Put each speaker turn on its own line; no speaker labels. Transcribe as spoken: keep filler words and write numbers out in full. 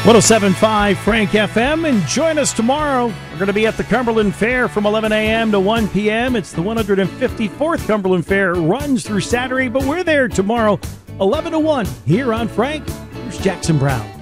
one oh seven point five Frank F M, and join us tomorrow. We're going to be at the Cumberland Fair from eleven a.m. to one p.m. It's the one hundred fifty-fourth Cumberland Fair. It runs through Saturday, but we're there tomorrow, eleven to one, here on Frank. Here's Jackson Brown.